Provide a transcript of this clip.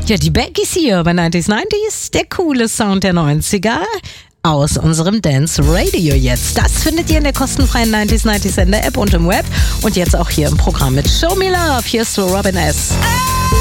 Ja, die Beck ist hier bei 90s, der coole Sound der 90er. Aus unserem Dance Radio jetzt. Das findet ihr in der kostenfreien 90s Sender App und im Web. Und jetzt auch hier im Programm mit Show Me Love. Hier ist Robin S.